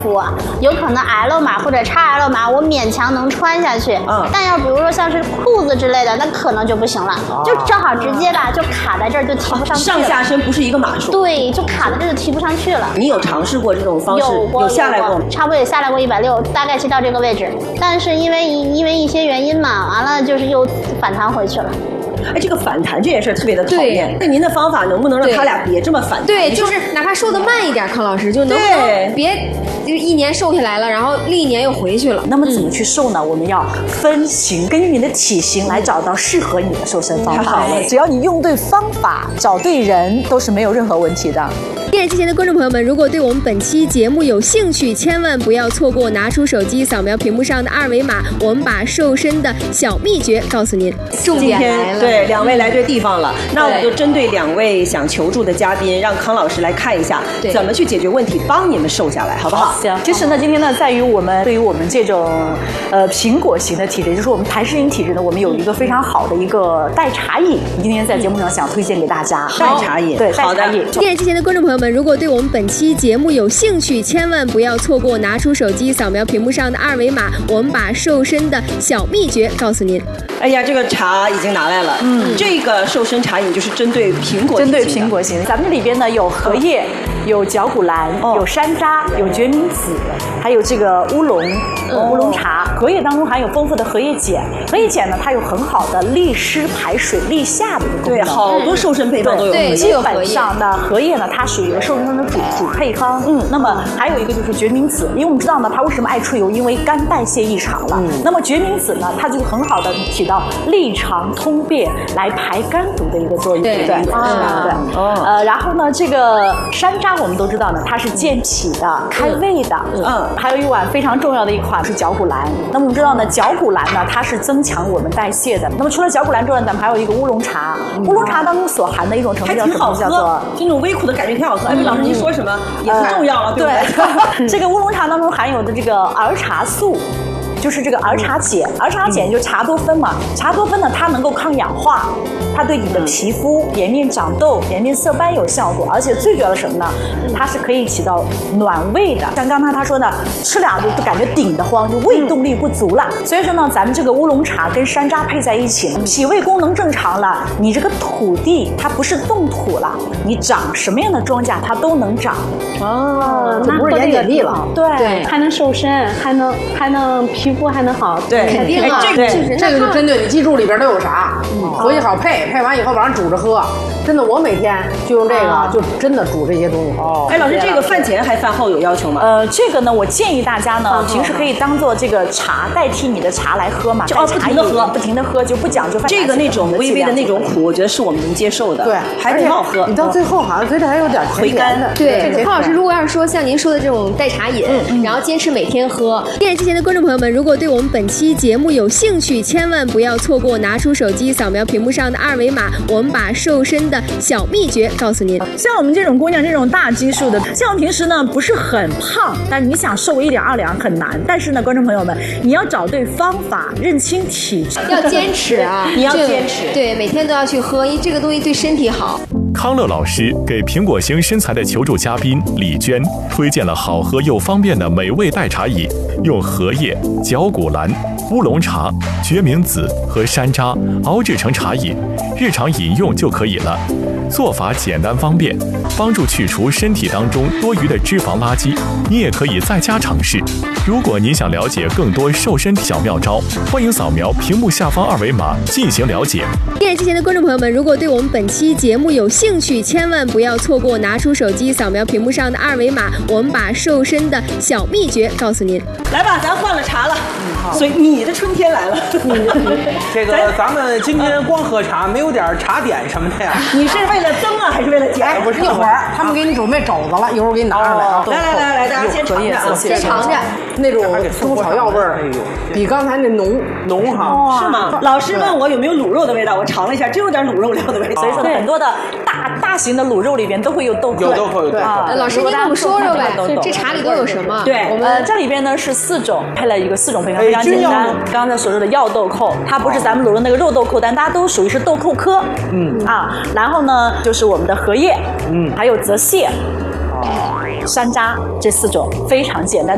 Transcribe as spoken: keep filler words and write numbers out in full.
服，有可能 L 码或者 X L 码，我勉强能穿下去。嗯，但要比如说像是裤子之类的，那可能就不行了，哦、就正好直接吧，就卡在这儿，就提不上去了。 上下身不是一个码数。 对，就卡在这儿就提不上去了。 你有尝试过这种方式？ 有过， 有下来过吗？ 差不多也下来过一百六，大概是到这个位置，但是因为因为一些原因嘛，完了就是又反弹回去了。 哎，这个反弹这件事特别的讨厌。那您的方法能不能让他俩别这么反弹？ 对，就是哪怕瘦的慢一点，康老师就能不能别就一年瘦下来了，然后另一年又回去了。 那么怎么去瘦呢？嗯、我们要分型，根据你的体型来找到适合你的瘦身方法。好了，只要你用对方法，找对人，都是没有任何问题的。 电视机前的观众朋友们，如果对我们本期节目有兴趣，千万不要错过，拿出手机扫描屏幕上的二维码，我们把瘦身的小秘诀告诉您。 重点来了，对，两位来对地方了。那我们就针对两位想求助的嘉宾，让康老师来看一下怎么去解决问题，帮你们瘦下来，好不好？ 行。其实呢，今天呢，在于我们对于我们这种呃苹果型的体质，就是我们痰湿型体质呢，我们有一个非常好的一个代茶饮，今天在节目上想推荐给大家。 代茶饮， 对，好的。 电视机前的观众朋友们，如果对我们本期节目有兴趣，千万不要错过，拿出手机扫描屏幕上的二维码，我们把瘦身的小秘诀告诉您。 哎呀，这个茶已经拿来了，嗯，这个瘦身茶饮就是针对苹果， 针对苹果型。咱们这里边呢有荷叶，有绞股蓝，哦、有山楂，有决明子，还有这个乌龙，嗯、乌龙茶。荷叶当中含有丰富的荷叶碱，荷叶碱呢，它有很好的利湿排水、利下的一个功能。 对，好多瘦身配方都有荷叶。 基本上呢，荷叶呢，它属于一个瘦身的主主配方。嗯，那么还有一个就是决明子，因为我们知道呢，它为什么爱出油？因为肝代谢异常了。嗯，那么决明子呢，它就很好的起到利肠通便、来排肝毒的一个作用。对对啊，对。哦。呃，然后呢，这个山楂我们都知道呢，它是健脾的、开胃的。嗯。还有一碗非常重要的一款是绞股蓝。那么我们知道呢，绞股蓝呢，它是增强我们代谢的。那么除了绞股蓝之外，咱们还有一个乌龙茶。乌龙茶当中所含的一种成分叫什么？叫做这种微苦的感觉挺好喝。哎，老师您说什么也不重要了，对不对？这个乌龙茶当中含有的这个儿茶素。就是这个儿茶碱，儿茶碱就是茶多酚嘛。茶多酚呢，它能够抗氧化，它对你的皮肤、颜面长痘、颜面色斑有效果，而且最主要的什么呢？它是可以起到暖胃的。像刚才他说的，吃两就感觉顶得慌，就胃动力不足了。所以说呢，咱们这个乌龙茶跟山楂配在一起，脾胃功能正常了，你这个土地它不是冻土了，你长什么样的庄稼它都能长。 哦，那不是盐碱地了， 对， 还能瘦身，还能还能皮。皮肤还能好， 对， 肯定啊， 这个这个就针对你，记住里边都有啥，回去好配，配完以后晚上煮着喝。真的，我每天就用这个，就真的煮这些东西。 哦，哎，老师，这个饭前还饭后有要求吗？ 呃，这个呢，我建议大家呢，平时可以当做这个茶代替你的茶来喝嘛， 哦，不停的喝， 不停的喝，就不讲究饭。 这个那种微微的那种苦，我觉得是我们能接受的。 对， 还挺好喝。 你到最后好像嘴里还有点回甘的。 对，康老师，如果要是说像您说的这种代茶饮，然后坚持每天喝，电视机前的观众朋友们，如果对我们本期节目有兴趣，千万不要错过，拿出手机扫描屏幕上的二维码，我们把瘦身的小秘诀告诉您。 像我们这种姑娘，这种大基数的，像我们平时呢不是很胖，但是你想瘦一两二两很难。但是呢，观众朋友们，你要找对方法，认清体质， 要坚持啊！ 你要坚持， 对，每天都要去喝，因为这个东西对身体好。 康乐老师给苹果型身材的求助嘉宾李娟推荐了好喝又方便的美味代茶饮，用荷叶、绞股蓝、乌龙茶、决明子和山楂熬制成茶饮，日常饮用就可以了。做法简单方便，帮助去除身体当中多余的脂肪垃圾。你也可以在家尝试。如果您想了解更多瘦身小妙招，欢迎扫描屏幕下方二维码进行了解。 电视机前的观众朋友们，如果对我们本期节目有兴趣，千万不要错过，拿出手机扫描屏幕上的二维码，我们把瘦身的小秘诀告诉您。 来吧，咱换了茶了，嗯、所以你的春天来了。 这个咱们今天光喝茶，没有点茶点什么的呀？ 你是为了增啊，还是为了减？ 不是，一会儿他们给你准备肘子了，一会儿给你拿上来啊。 来来来来，大家先尝尝， 先尝尝那种中草药味儿，比刚才那浓浓哈， 是吗？老师问我有没有卤肉的味道，我尝了一下，真有点卤肉料的味道。 所以说很多的大大型的卤肉里边都会有豆蔻， 有豆蔻，有豆蔻。 老师，您给我们说说呗，这茶里都有什么？ 对，我们这里边呢是四种，配了一个四种配方，非常简单。刚才所说的药豆蔻，它不是咱们卤肉那个肉豆蔻，但大家都属于是豆蔻科。嗯啊，然后呢就是我们的荷叶，嗯，还有泽泻、山楂，这四种非常简单。